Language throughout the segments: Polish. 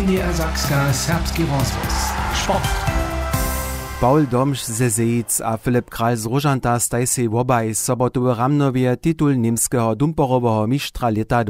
NDR Serbski rozhlas. Sport. Paul Domsch ze Sejic a Filip Král z Róžanta staj si obaj sobotu v Ramnovje titul němskeho dumporoweho mistrza leta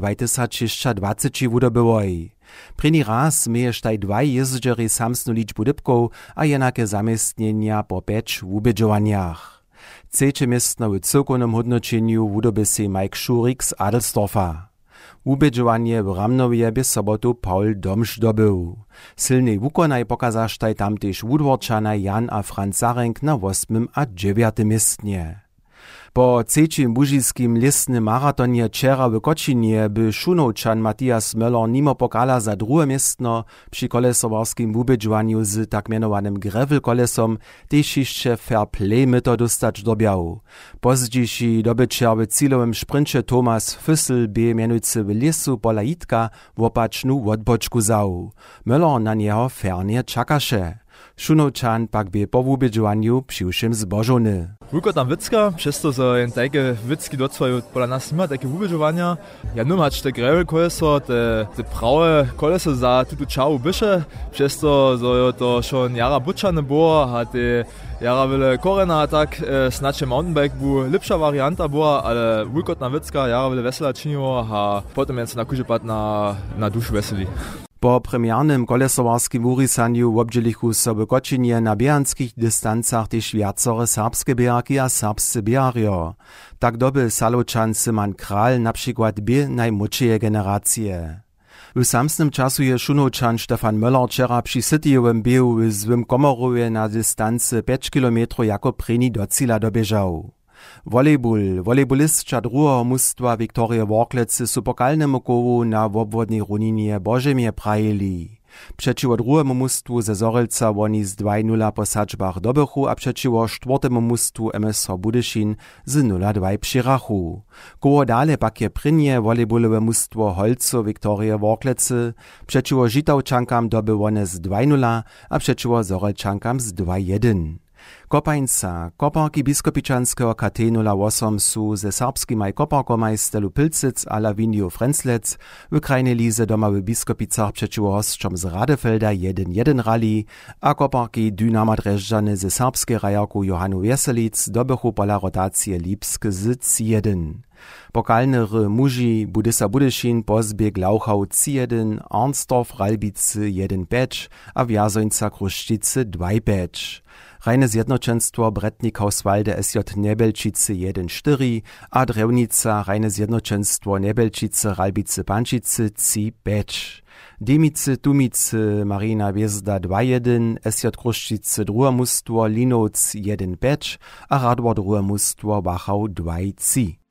2020 wudobywoj. První raz mieješ taj dwaj jezdźeri samsnu liczbu dybkow a jenake zamestnienia po 5 wubědžowaniach. Trzecie miejsce w cyrkownym hodnoczeniu wudoby si Mike Schurik z Adelsdorfa. Wubědžovanje w Ramnovje by sobotu Paul Domsch dobył. Silnej wukonaj pokazaš taj tamtež wudworčanaj Jan a Franz Zarenk na 8. a 9. miejsce. Po trzecim bužiskim listnym maratonie wczera w Kočinie by Šunowčan Matthias Möller nimo pokala za drugie miejsce przy kolesowarskim wubědžovanju z tak mianowanym gravel kolesom, tež jeszcze fair play myto dostać dobiał. Pozdziejszy dobyčer w cilowym sprincie Thomas Füssel by mianujcy w lesu pola Jitka wopačnu odbočku zał. Möller na niego fernie czakaše. Šunowčan pak by po wubědžovanju přiwšim zbožony. Wulko tam Witzka, przez to, że jen takie Witzki docwają pola nas nima, takie wubědžovania. Ja numać te gravel koleso, te prawe koleso za tutu čawu bysze, przez to, że to schon jara butčane było, a te jara wiele korena, a tak znaczy mountainbike był lepsza warianta była, ale wulko tam Witzka jara wiele wesela činiło, a potem jest na kužepat na dušu veseli. Po premiernym kolesowarskim wurisanju wobdźělichu so w Kočinie na běhanskich distancach tež viacore serbske běharki a serbscy běharjo. Tak doby Salowčan Simon Král napřikład by najmłodšeje generacije. W samsnym czasu je Šunowčan Stefan Möller wczera przy Cityjowym běhu w zwym Komoruje na dystancy 5 km jako preni do cíla doběžał. Volejbolistka drugiego mustwa Viktorie Worklece su pokalnemu kowu na wobwodnej runinie Bożemie prajili. Przeciwo drugiemu mustwu ze Zorelca woni z 2-0 po sadźbach dobychu, a przeciwo czwartemu mustwu MSH Budyšin z 0-2 přirachu. Koło dale pak je prynie volejbolowe mustwo Holco Viktorie Worklece, przeciwo Žitavčankam doby wone z 2-0, a przeciwo Zorelčankam z 2-1. Kopańca, koparki biskopičanského KT 08 su ze serbskimaj koparkomaj Stelu Pilcic a Lavinio Frenzlec w krajnej lize doma w Biskopicach przeciwko hosťom z Radefelda 1-1 rali, a koparki Dynama Drezżany ze serbskiej rajarku Johanu Weselic dobychu pola rotacje Lipsk z 3-1. Pokalny muži Budysa Budyšin pozbieg Lauchau 3-1, Arnsdorf Ralbice 1-5 a Wjazońca Kruščice 2-5. Rajne zjednoczenstwo Bretnik Hauswalde SJ Nebelčice 1-4 a Drewnica Rajne zjednoczenstwo Nebelčice Ralbice Pančice 3-5. Demice Tumice Marina Wiezda 2-1, SJ Kruščice drugie mustwo Linovc 1-5 a Radwor drugie mustwo Wachau 2-3.